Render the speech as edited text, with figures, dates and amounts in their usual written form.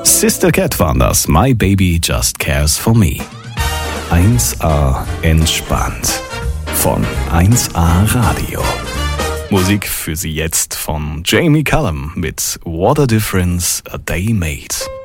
Sister Cat waren das. My Baby Just Cares for Me. 1A entspannt. Von 1A Radio. Musik für Sie jetzt von Jamie Cullum mit What a Difference a Day Made.